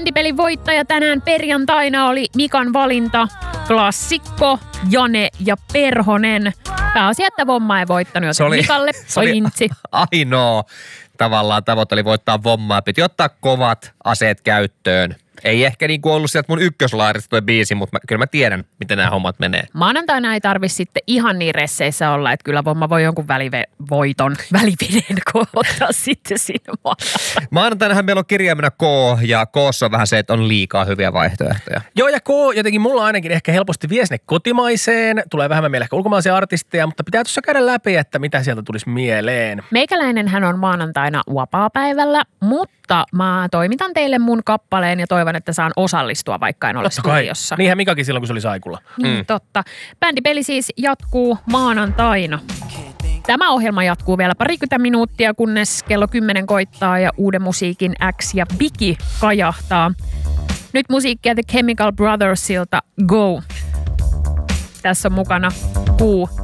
Bändipelin voittaja tänään perjantaina oli Mikan valinta. Klassikko, Jane ja Perhonen. Pääasia, että Vomma ei voittanut, joten Mikalle pointsi. Ainoa tavallaan tavoite oli voittaa Vommaa. Piti ottaa kovat aseet käyttöön. Ei ehkä niin kuin ollut sieltä mun ykköslaarista toi biisi, mutta kyllä mä tiedän, miten nämä hommat menee. Maanantaina ei tarvitse sitten ihan niin resseissä olla, että kyllä Vomma voi jonkun väliveden ottaa sitten siinä maanantaina. Maanantainahan meillä on kirjaimena K, ja K:ssa on vähän se, että on liikaa hyviä vaihtoehtoja. Joo, ja K jotenkin mulla ainakin ehkä helposti vie sinne kotimaiseen. Tulee vähemmän meillä ehkä ulkomaisia artisteja, mutta pitää tuossa käydä läpi, että mitä sieltä tulisi mieleen. Meikäläinenhän on maanantaina vapaapäivällä, mutta mä toimitan teille mun kappaleen ja toivon, että saan osallistua, vaikka en ole studiossa. Niinhän Mikakin silloin, kun se oli Saikulla. Totta. Bändipeli siis jatkuu maanantaina. Tämä ohjelma jatkuu vielä parikymmentä minuuttia, kunnes kello 10 koittaa ja uuden musiikin X ja Biggie kajahtaa. Nyt musiikkia The Chemical Brothersilta Go. Tässä on mukana Puu